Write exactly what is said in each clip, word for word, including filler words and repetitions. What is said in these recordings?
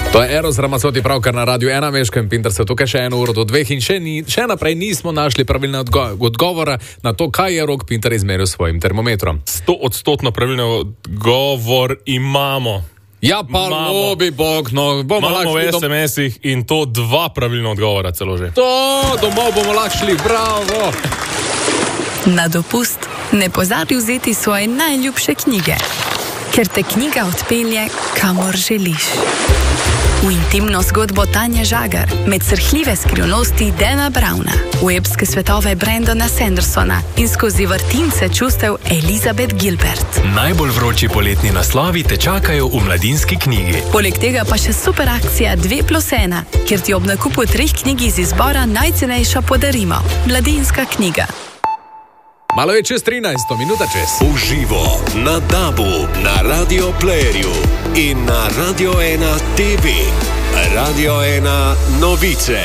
To je Eros Ramazzotti pravkar na Radiu ena, Meško in Pintar se tukaj še eno uro do dveh in še, ni, še naprej nismo našli pravilne odgo- odgovora na to, kaj je Rok Pintar izmeril s svojim termometrom. Sto odstotno pravilne odgovor imamo. Ja, pa lobi bog, no, bomo Imamo v lahko es em esih in to dva pravilna odgovora celo že. To, domov bomo lahko šli, bravo! Na dopust ne pozabi vzeti svoje najljubše knjige, ker te knjiga odpelje, kamor želiš. V intimno zgodbo Tanje Žagar, med srhljive skrivnosti Dana Browna, v epske svetove Brandona Sandersona in skozi vrtince čustev Elizabeth Gilbert. Najbolj vroči poletni naslovi te čakajo v Mladinski knjigi. Poleg tega pa še super akcija dve plus ena, kjer ti ob nakupu treh knjig iz izbora najcenejša podarimo. Mladinska knjiga. Malo je čez trinajsto, minuta čez. V živo, na Dabu, na Radio Playerju in na Radio ena te ve. Radio ena novice.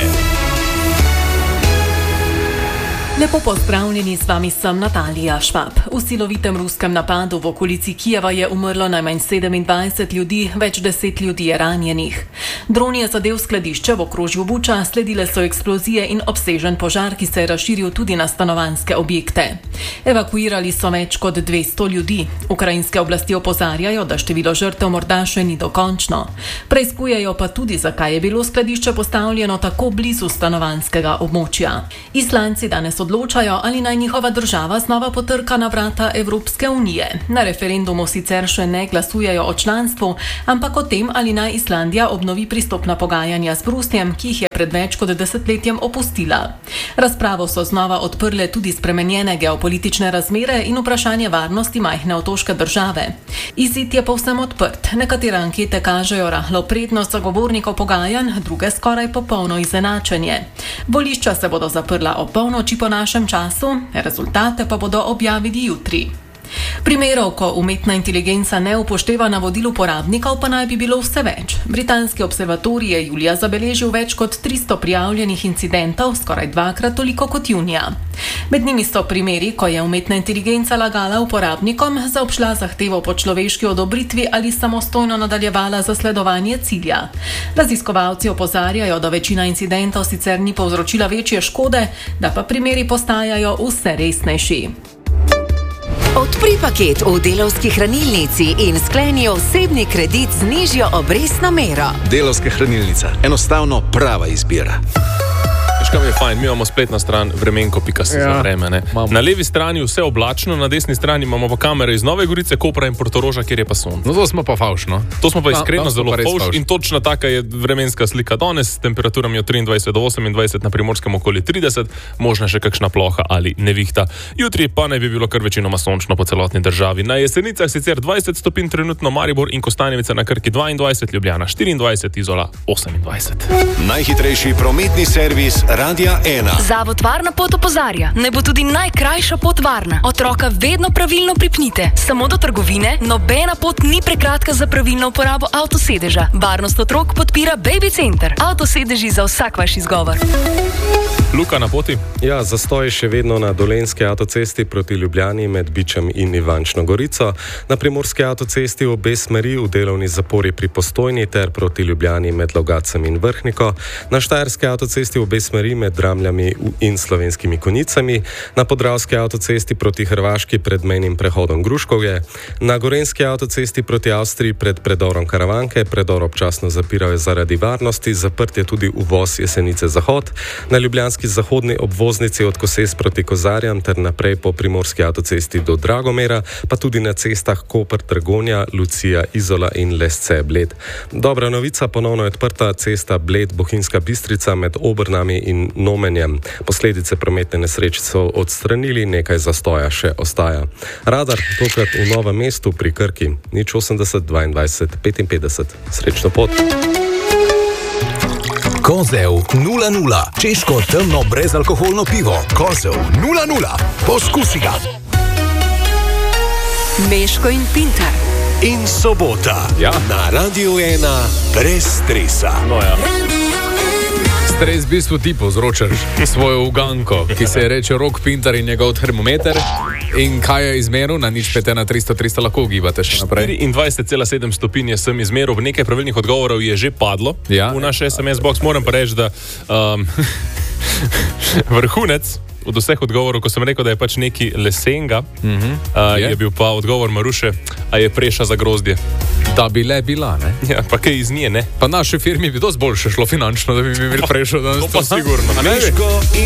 Lepo pozdravljeni, s vami sem Natalija Švab. V silovitem ruskem napadu v okolici Kijeva je umrlo najmanj sedemindvajset ljudi, več deset ljudi je ranjenih. Dron je zadel skladišče v okrožju Buča, sledile so eksplozije in obsežen požar, ki se je razširil tudi na stanovanjske objekte. Evakuirali so več kot dvesto ljudi. Ukrajinske oblasti opozarjajo, da število žrtev morda še ni dokončno. Preiskujejo pa tudi, zakaj je bilo skladišče postavljeno tako blizu stanovanjskega območja. Islandci danes odločajo, ali naj njihova država znova potrka na vrata Evropske unije. Na referendumu sicer še ne glasujejo o članstvu, ampak o tem, ali naj Islandija obnovi pristopna pogajanja z Brusljem, ki jih je pred več kot desetletjem opustila. Razpravo so znova odprle tudi spremenjene geopolitične razmere in vprašanje varnosti majhne otoške države. Izid je povsem odprt. Nekatere ankete kažejo rahlo prednost zagovornikov pogajanj, druge skoraj popolno izenačenje. Volišča se bodo zaprla o polnoči po našem času, rezultate pa bodo objavili jutri. Primerov, ko umetna inteligenca ne upošteva navodil uporabnikov, pa naj bi bilo vse več. Britanski observatorij je julija zabeležil več kot tristo prijavljenih incidentov, skoraj dvakrat toliko kot junija. Med njimi so primeri, ko je umetna inteligenca lagala uporabnikom, zaobšla zahtevo po človeški odobritvi ali samostojno nadaljevala zasledovanje cilja. Raziskovalci opozarjajo, da večina incidentov sicer ni povzročila večje škode, da pa primeri postajajo vse resnejši. Odpri paket v Delavski hranilnici in skleni osebni kredit z nižjo obrestno mero. Delavska hranilnica. Enostavno prava izbira. Kam je fajn, mi imamo spletna stran vremenko pika si ja, za vreme. Ne? Na levi strani vse oblačno, na desni strani imamo pa kamere iz Nove Gorice, Kopra in Portoroža, kjer je pa sonce. No to smo pa favš, no? To smo pa iskreno no, zelo favš in točno taka je vremenska slika danes, s temperaturami od triindvajset do osemindvajset, na Primorskem okoli trideset, možna še kakšna ploha ali nevihta. Jutri pa naj bi bilo kar večinoma sončno po celotni državi. Na Jesenicah sicer dvajset stopinj trenutno, Maribor in Kostanjevica na Krki dvaindvajset, Ljubljana štiriindvajset, Izola osemindvajset. Najhitrejši prometni servis Radia ena. Zavod Varna pot opozarja, ne bo tudi najkrajša pot varna. Otroka vedno pravilno pripnite. Samo do trgovine, nobena pot ni prekratka za pravilno uporabo avtosedeža. Varnost otrok podpira Baby Center. Avtosedeži za vsak vaš izgovor. Luka na poti? Ja, zastoj še vedno na Dolenjski avtocesti proti Ljubljani med Bičem in Ivančno Gorico. Na Primorski avtocesti v obe smeri v delovni zapori pri Postojni ter proti Ljubljani med Logacem in Vrhniko. Na Štajerski avtocesti v obe smeri med Dramljami in Slovenskimi Konjicami. Na Podravski avtocesti proti Hrvaški pred mejnim prehodom Gruškovje. Na Gorenjski avtocesti proti Avstriji pred predorom Karavanke. Predor občasno zapirajo zaradi varnosti. Zaprt je tudi uvoz Jesenice Zahod. Na Ljubljanski zahodni obvoznici od Koses proti Kozarjam ter naprej po Primorski avtocesti do Dragomera, pa tudi na cestah Koper, Dragonja, Lucija, Izola in Lesce, Bled. Dobra novica, ponovno je odprta cesta Bled, Bohinjska Bistrica med Obrnami in Nomenjem. Posledice prometne nesreče so odstranili, nekaj zastoja še ostaja. Radar tokrat v Novem mestu pri Krki, nič osemdeset dvaindvajset petinpetdeset. Srečno pot! Kozel nula nula. Češko temno brezalkoholno pivo. Kozel nula nula. Poskusi ga. Meško in Pintar. In sobota. Ja. Na Radiu ena brez stresa. No ja. Stres v bistvu ti povzročaš svojo uganko, ki se je reče Rok Pintar in njegov termometer. In kaj je izmeril na nič pet na tristo, tristo lahko ugibate še naprej? štiriindvajset celih sedem stopinje sem izmeril, nekaj pravilnih odgovorov je že padlo ja. v naš es em es box. Moram pa reči, da um, vrhunec od vseh odgovorov, ko sem rekel, da je pač neki lesenga, mm-hmm. uh, je. je bil pa odgovor Maruše, a je preša za grozdje. Da bi le bila, ne? Ja, pa kaj iz nje, ne? Pa naši firmi bi dosti boljše šlo finančno, da bi imeli prešo. To pa sigurno.